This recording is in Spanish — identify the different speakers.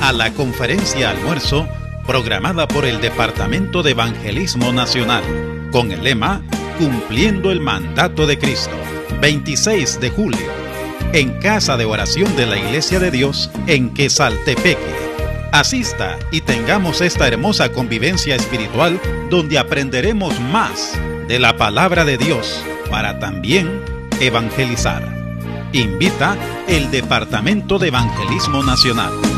Speaker 1: a la conferencia almuerzo programada por el Departamento de Evangelismo Nacional, con el lema Cumpliendo el Mandato de Cristo, 26 de julio, en Casa de Oración de la Iglesia de Dios en Quesaltepeque. Asista y tengamos esta hermosa convivencia espiritual donde aprenderemos más de la palabra de Dios para también evangelizar. Invita el Departamento de Evangelismo Nacional.